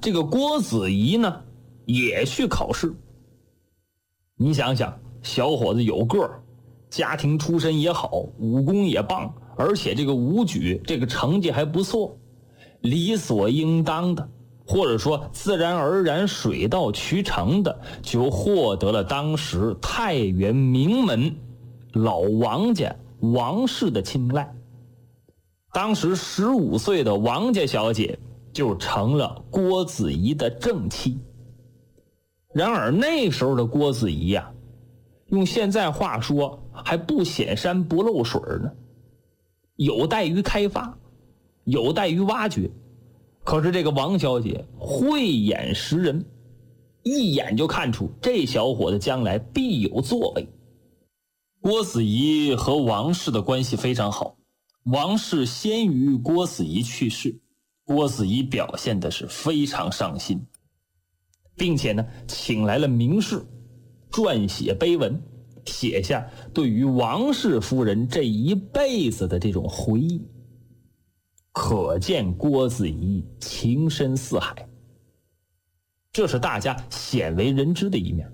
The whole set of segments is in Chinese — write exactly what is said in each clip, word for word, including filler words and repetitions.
这个郭子仪呢也去考试。你想想，小伙子有个儿，家庭出身也好，武功也棒，而且这个武举这个成绩还不错，理所应当的，或者说自然而然水到渠成的，就获得了当时太原名门老王家王氏的青睐。当时十五岁的王家小姐就成了郭子仪的正妻。然而那时候的郭子仪啊，用现在话说还不显山不漏水呢，有待于开发，有待于挖掘。可是这个王小姐慧眼识人，一眼就看出这小伙子将来必有作为。郭子仪和王氏的关系非常好，王氏先于郭子仪去世，郭子仪表现的是非常上心，并且呢请来了名士撰写碑文，写下对于王氏夫人这一辈子的这种回忆，可见郭子仪情深似海，这是大家鲜为人知的一面。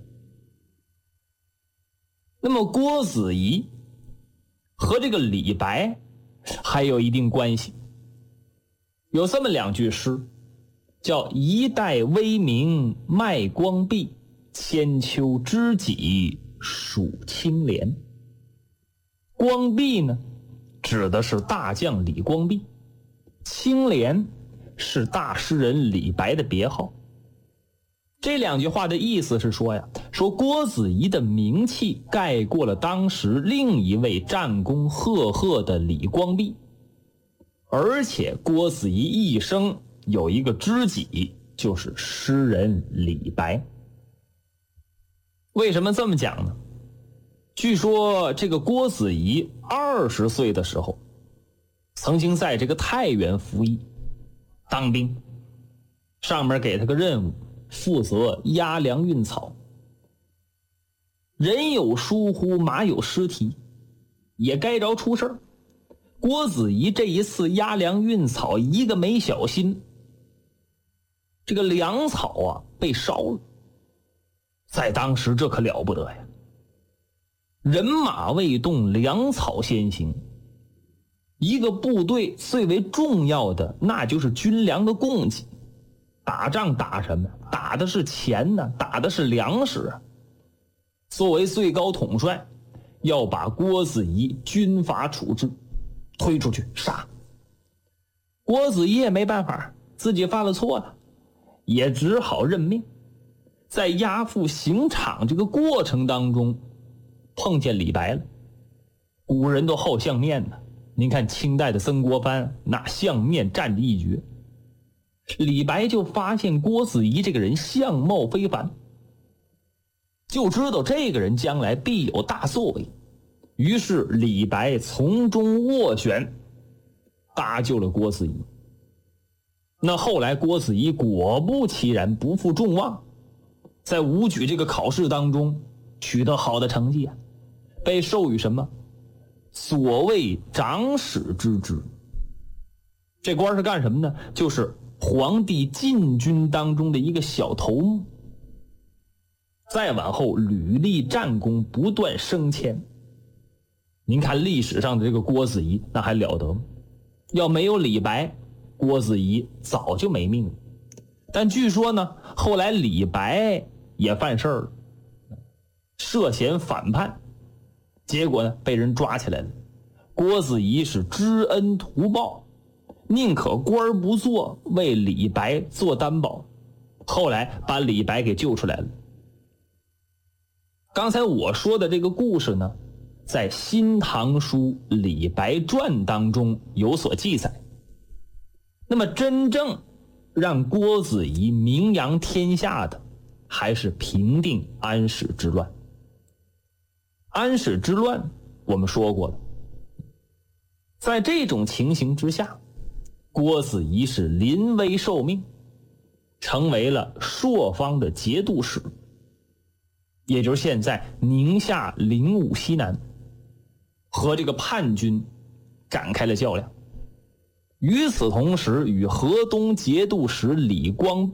那么郭子仪和这个李白还有一定关系，有这么两句诗，叫一代微明卖光壁，千秋知己数青莲。光壁呢指的是大将李光壁，青莲是大诗人李白的别号。这两句话的意思是说呀，说郭子仪的名气盖过了当时另一位战功赫赫的李光壁，而且郭子仪一生有一个知己，就是诗人李白。为什么这么讲呢？据说这个郭子仪二十岁的时候，曾经在这个太原服役当兵，上面给他个任务，负责押粮运草。人有疏忽，马有失蹄，也该着出事儿。郭子仪这一次押粮运草，一个没小心，这个粮草啊被烧了。在当时这可了不得呀，人马未动，粮草先行。一个部队最为重要的那就是军粮的供给，打仗打什么？打的是钱呢，打的是粮食啊。作为最高统帅，要把郭子仪军法处置，推出去杀。郭子仪也没办法，自己犯了错了，也只好认命。在押赴刑场这个过程当中，碰见李白了。古人都好相面呢，您看清代的曾国藩，那相面占着一绝。李白就发现郭子仪这个人相貌非凡，就知道这个人将来必有大作为，于是李白从中斡旋，搭救了郭子仪。那后来郭子仪果不其然，不负众望，在武举这个考试当中取得好的成绩啊，被授予什么所谓长史之职。这官是干什么呢？就是皇帝禁军当中的一个小头目。再往后屡立战功，不断升迁。您看历史上的这个郭子仪那还了得吗？要没有李白，郭子仪早就没命了。但据说呢，后来李白也犯事儿了，涉嫌反叛，结果呢被人抓起来了。郭子仪是知恩图报，宁可官不做，为李白做担保，后来把李白给救出来了。刚才我说的这个故事呢，在《新唐书·李白传》当中有所记载。那么真正让郭子仪名扬天下的，还是平定安史之乱。安史之乱我们说过了，在这种情形之下，郭子仪是临危受命，成为了朔方的节度使，也就是现在宁夏灵武西南，和这个叛军展开了较量。与此同时，与河东节度使李光